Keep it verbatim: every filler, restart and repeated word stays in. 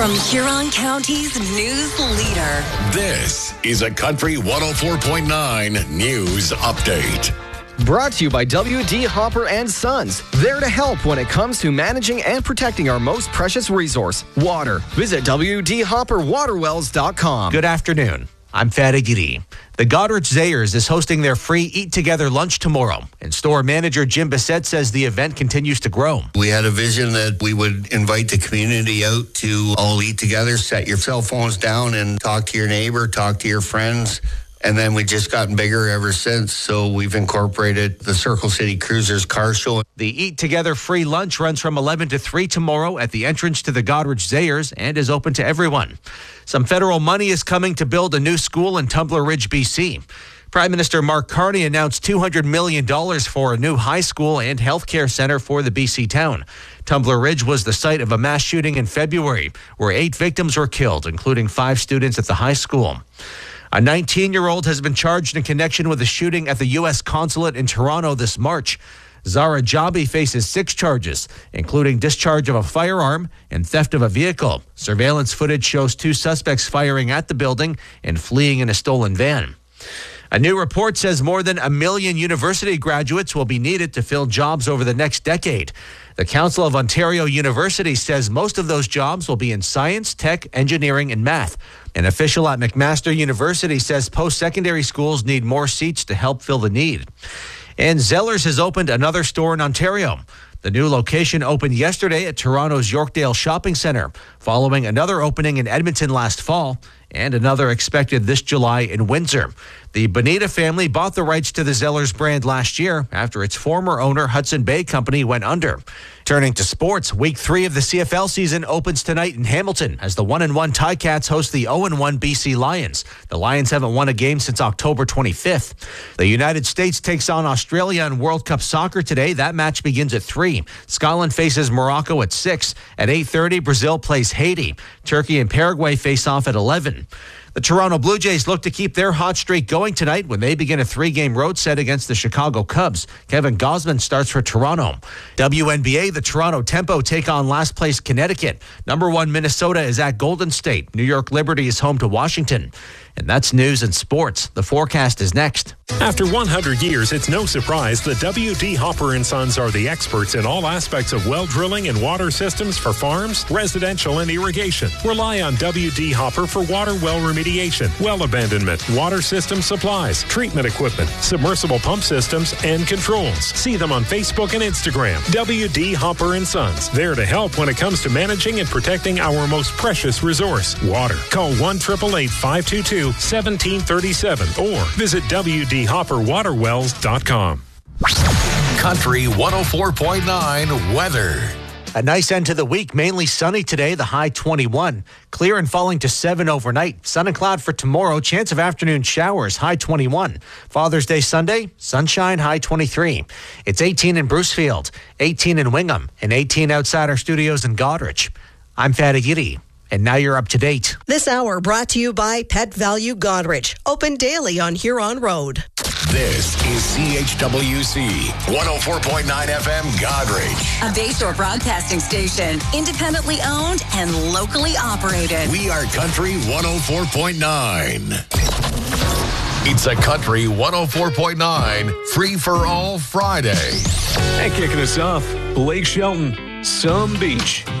From Huron County's news leader. This is a Country one oh four point nine News Update. Brought to you by W D. Hopper and Sons. There to help when it comes to managing and protecting our most precious resource, water. Visit W D Hopper Water Wells dot com. Good afternoon. I'm Fatih Giri. The Goderich Zayers is hosting their free Eat Together lunch tomorrow, and store manager Jim Bissett says the event continues to grow. We had a vision that we would invite the community out to all eat together, set your cell phones down and talk to your neighbor, talk to your friends. And then we just gotten bigger ever since, so we've incorporated the Circle City Cruisers car show. The Eat Together free lunch runs from eleven to three tomorrow at the entrance to the Goderich Zayers and is open to everyone. Some federal money is coming to build a new school in Tumbler Ridge, B C. Prime Minister Mark Carney announced two hundred million dollars for a new high school and healthcare center for the B C town. Tumbler Ridge was the site of a mass shooting in February, where eight victims were killed, including five students at the high school. A nineteen-year-old has been charged in connection with a shooting at the U S consulate in Toronto this March. Zara Jabi faces six charges, including discharge of a firearm and theft of a vehicle. Surveillance footage shows two suspects firing at the building and fleeing in a stolen van. A new report says more than a million university graduates will be needed to fill jobs over the next decade. The Council of Ontario Universities says most of those jobs will be in science, tech, engineering, and math. An official at McMaster University says post-secondary schools need more seats to help fill the need. And Zellers has opened another store in Ontario. The new location opened yesterday at Toronto's Yorkdale Shopping Centre, following another opening in Edmonton last fall and another expected this July in Windsor. The Bonita family bought the rights to the Zellers brand last year after its former owner, Hudson Bay Company, went under. Turning to sports, week three of the C F L season opens tonight in Hamilton as the one and one Ticats host the oh and one B C Lions. The Lions haven't won a game since October twenty-fifth. The United States takes on Australia in World Cup soccer today. That match begins at three. Scotland faces Morocco at six. At eight thirty, Brazil plays Haiti. Turkey and Paraguay face off at eleven. The Toronto Blue Jays look to keep their hot streak going tonight when they begin a three-game road set against the Chicago Cubs. Kevin Gausman starts for Toronto. W N B A, the Toronto Tempo take on last place Connecticut. Number one Minnesota is at Golden State. New York Liberty is home to Washington. And that's news and sports. The forecast is next. After one hundred years, it's no surprise that W D. Hopper and Sons are the experts in all aspects of well drilling and water systems for farms, residential, and irrigation. Rely on W D. Hopper for water well remediation, well abandonment, water system supplies, treatment equipment, submersible pump systems, and controls. See them on Facebook and Instagram. W D. Hopper and Sons, there to help when it comes to managing and protecting our most precious resource, water. Call one eight eight eight, five two two, one seven three seven or visit W D Hopper Water Wells dot com. Country one oh four point nine weather. A nice end to the week, mainly sunny today, the high twenty-one. Clear and falling to seven overnight. Sun and cloud for tomorrow, chance of afternoon showers, high twenty-one. Father's Day Sunday, sunshine, high twenty-three. It's eighteen in Brucefield, eighteen in Wingham, and eighteen outside our studios in Goderich. I'm Fatih Giri. And now you're up to date. This hour brought to you by Pet Value Goderich. Open daily on Huron Road. This is C H W C one oh four point nine F M Goderich. A Bayshore broadcasting station. Independently owned and locally operated. We are Country one oh four point nine. It's a Country one oh four point nine Free for All Friday. And kicking us off, Blake Shelton, Some Beach.